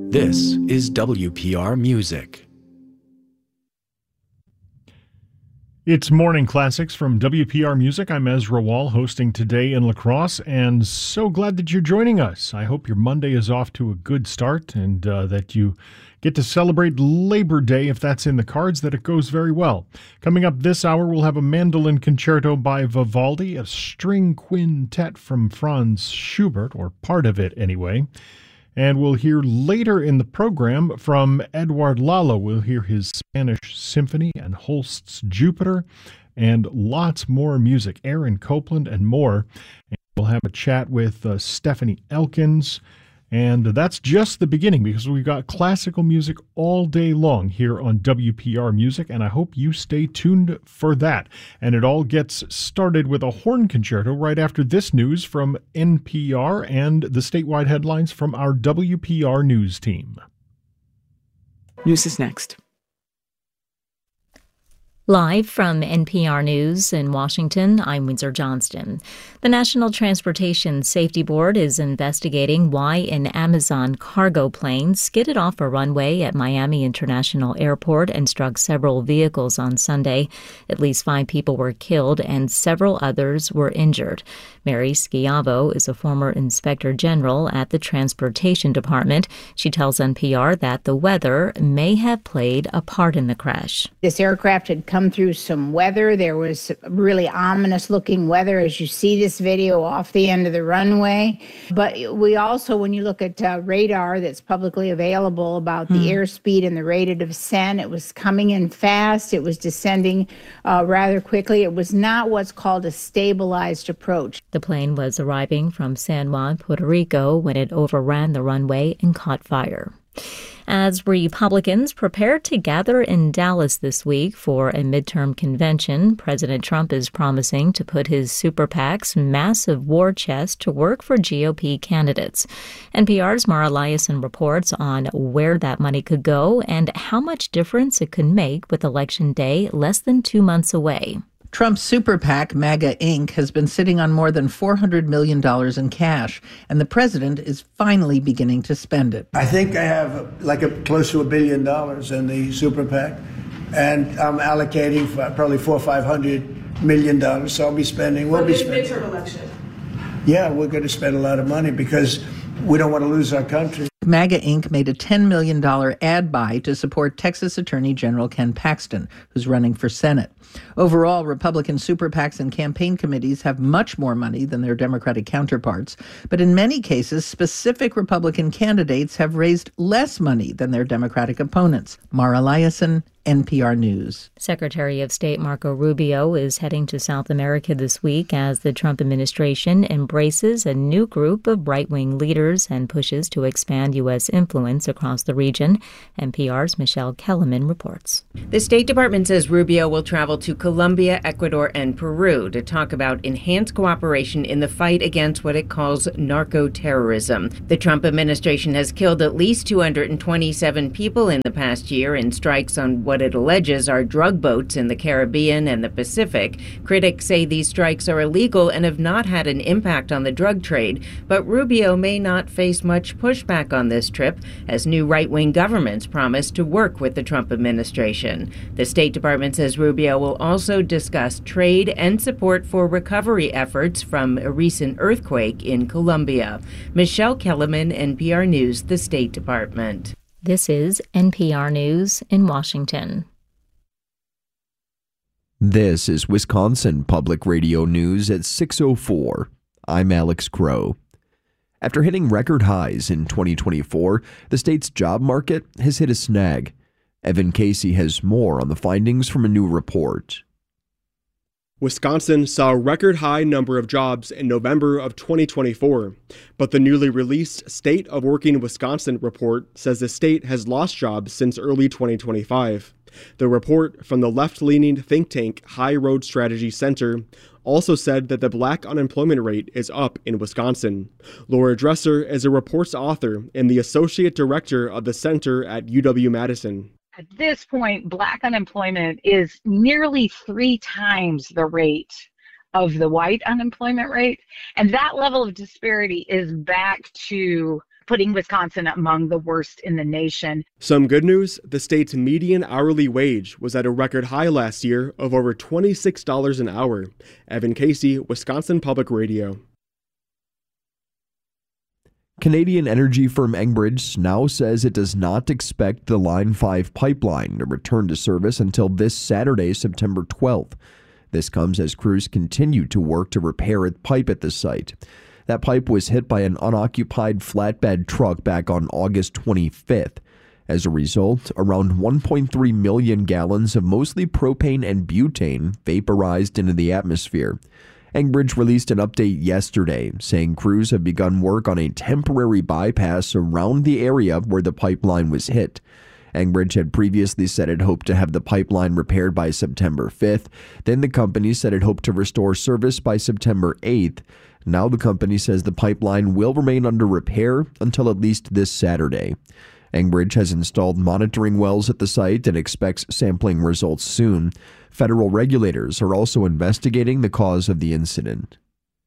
This is WPR Music. It's Morning Classics from WPR Music. I'm Ezra Wall, hosting Today in La Crosse, and so glad that you're joining us. I hope your Monday is off to a good start and that you get to celebrate Labor Day, if that's in the cards, that it goes very well. Coming up this hour, we'll have a mandolin concerto by Vivaldi, a string quintet from Franz Schubert, or part of it anyway. And we'll hear later in the program from Eduard Lalo. We'll hear his Spanish Symphony and Holst's Jupiter and lots more music, Aaron Copland and more. And we'll have a chat with Stephanie Elkins. And that's just the beginning because we've got classical music all day long here on WPR Music, and I hope you stay tuned for that. And it all gets started with a horn concerto right after this news from NPR and the statewide headlines from our WPR News team. News is next. Live from NPR News in Washington, I'm Windsor Johnston. The National Transportation Safety Board is investigating why an Amazon cargo plane skidded off a runway at Miami International Airport and struck several vehicles on Sunday. At least 5 people were killed and several others were injured. Mary Schiavo is a former inspector general at the Transportation Department. She tells NPR that the weather may have played a part in the crash. This aircraft had come through some weather. There was really ominous looking weather as you see this video off the end of the runway. But we also, when you look at radar that's publicly available about the airspeed and the rate of descent, it was coming in fast. It was descending rather quickly. It was not what's called a stabilized approach. The plane was arriving from San Juan, Puerto Rico, when it overran the runway and caught fire. As Republicans prepare to gather in Dallas this week for a midterm convention, President Trump is promising to put his super PAC's massive war chest to work for GOP candidates. NPR's Mara Liasson reports on where that money could go and how much difference it could make with Election Day less than 2 months away. Trump's super PAC, MAGA Inc., has been sitting on more than $400 million in cash, and the president is finally beginning to spend it. I think I have close to $1 billion in the super PAC, and I'm allocating for probably $400 or $500 million, so we'll be spending. Midterm election. Yeah, we're going to spend a lot of money because we don't want to lose our country. MAGA Inc. made a $10 million ad buy to support Texas Attorney General Ken Paxton, who's running for Senate. Overall, Republican super PACs and campaign committees have much more money than their Democratic counterparts, but in many cases, specific Republican candidates have raised less money than their Democratic opponents. Mara Liasson, NPR News. Secretary of State Marco Rubio is heading to South America this week as the Trump administration embraces a new group of right-wing leaders and pushes to expand U.S. influence across the region. NPR's Michelle Kellerman reports. The State Department says Rubio will travel to Colombia, Ecuador, and Peru to talk about enhanced cooperation in the fight against what it calls narco-terrorism. The Trump administration has killed at least 227 people in the past year in strikes on what it alleges are drug boats in the Caribbean and the Pacific. Critics say these strikes are illegal and have not had an impact on the drug trade, but Rubio may not face much pushback on this trip, as new right-wing governments promise to work with the Trump administration. The State Department says Rubio will also discuss trade and support for recovery efforts from a recent earthquake in Colombia. Michelle Kellerman, NPR News, the State Department. This is NPR News in Washington. This is Wisconsin Public Radio News at 6:04. I'm Alex Crow. After hitting record highs in 2024, the state's job market has hit a snag. Evan Casey has more on the findings from a new report. Wisconsin saw a record high number of jobs in November of 2024, but the newly released State of Working Wisconsin report says the state has lost jobs since early 2025. The report from the left-leaning think tank High Road Strategy Center also said that the black unemployment rate is up in Wisconsin. Laura Dresser is a report's author and the associate director of the center at UW-Madison. At this point, black unemployment is nearly 3 times the rate of the white unemployment rate. And that level of disparity is back to putting Wisconsin among the worst in the nation. Some good news, the state's median hourly wage was at a record high last year of over $26 an hour. Evan Casey, Wisconsin Public Radio. Canadian energy firm Enbridge now says it does not expect the Line 5 pipeline to return to service until this Saturday, September 12th. This comes as crews continue to work to repair a pipe at the site. That pipe was hit by an unoccupied flatbed truck back on August 25th. As a result, around 1.3 million gallons of mostly propane and butane vaporized into the atmosphere. Enbridge released an update yesterday saying crews have begun work on a temporary bypass around the area where the pipeline was hit. Enbridge had previously said it hoped to have the pipeline repaired by September 5th. Then the company said it hoped to restore service by September 8th. Now the company says the pipeline will remain under repair until at least this Saturday. Enbridge has installed monitoring wells at the site and expects sampling results soon. Federal regulators are also investigating the cause of the incident.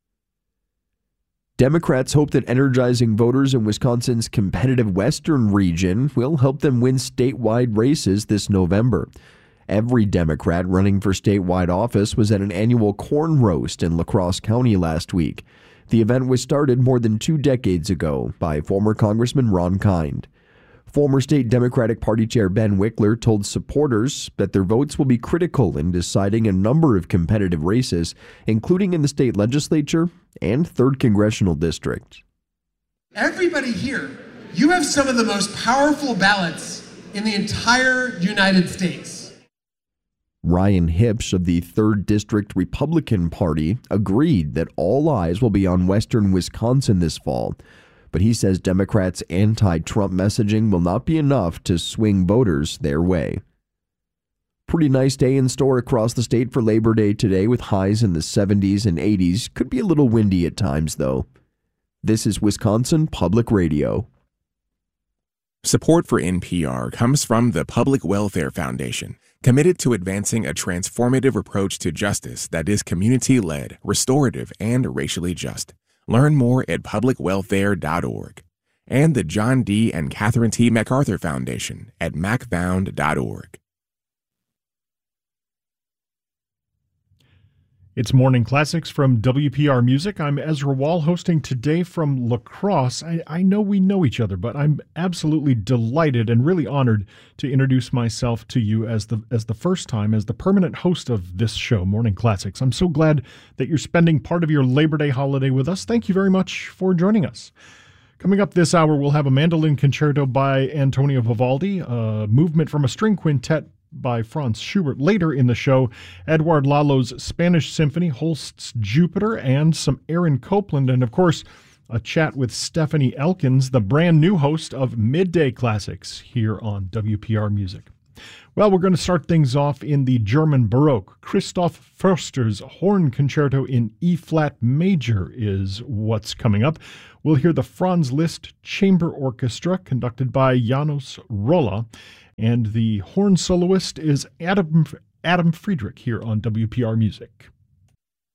Democrats hope that energizing voters in Wisconsin's competitive western region will help them win statewide races this November. Every Democrat running for statewide office was at an annual corn roast in La Crosse County last week. The event was started more than 2 decades ago by former Congressman Ron Kind. Former state Democratic Party Chair Ben Wickler told supporters that their votes will be critical in deciding a number of competitive races, including in the state legislature and 3rd Congressional District. Everybody here, you have some of the most powerful ballots in the entire United States. Ryan Hipsch of the 3rd District Republican Party agreed that all eyes will be on western Wisconsin this fall. But he says Democrats' anti-Trump messaging will not be enough to swing voters their way. Pretty nice day in store across the state for Labor Day today with highs in the 70s and 80s. Could be a little windy at times, though. This is Wisconsin Public Radio. Support for NPR comes from the Public Welfare Foundation, committed to advancing a transformative approach to justice that is community-led, restorative, and racially just. Learn more at publicwelfare.org. And the John D. and Catherine T. MacArthur Foundation at macfound.org. It's Morning Classics from WPR Music. I'm Ezra Wall, hosting today from La Crosse. I know we know each other, but I'm absolutely delighted and really honored to introduce myself to you as the first time as the permanent host of this show, Morning Classics. I'm so glad that you're spending part of your Labor Day holiday with us. Thank you very much for joining us. Coming up this hour, we'll have a mandolin concerto by Antonio Vivaldi, a movement from a string quintet by Franz Schubert. Later in the show, Edward Lalo's Spanish Symphony, Holst's Jupiter, and some Aaron Copland, and of course, a chat with Stephanie Elkins, the brand new host of Midday Classics here on WPR Music. Well, we're going to start things off in the German Baroque. Christoph Förster's Horn Concerto in E-flat major is what's coming up. We'll hear the Franz Liszt Chamber Orchestra conducted by Janos Rolla. And the horn soloist is Adam Friedrich here on WPR Music.